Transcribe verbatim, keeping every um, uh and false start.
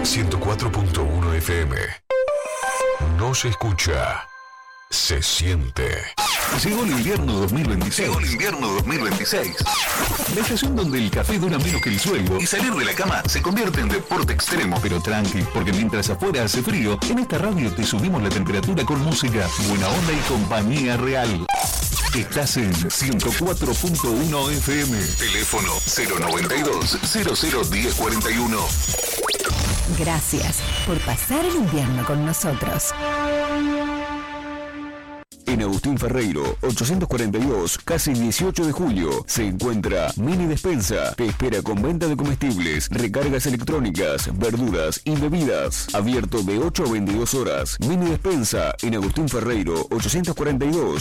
ciento cuatro punto uno F M. No se escucha, se siente. Llegó el invierno dos mil veintiséis. Llegó el invierno dos mil veintiséis. La estación donde el café dura menos que el sueldo y salir de la cama se convierte en deporte extremo. Pero tranqui, porque mientras afuera hace frío, en esta radio te subimos la temperatura con música, buena onda y compañía real. Estás en ciento cuatro punto uno F M. Teléfono cero noventa y dos, cero cero diez cuarenta y uno. Gracias por pasar el invierno con nosotros. En Agustín Ferreiro, ochocientos cuarenta y dos, casi dieciocho de julio, se encuentra Mini Despensa. Te espera con venta de comestibles, recargas electrónicas, verduras y bebidas. Abierto de ocho a veintidós horas. Mini Despensa en Agustín Ferreiro, ochocientos cuarenta y dos.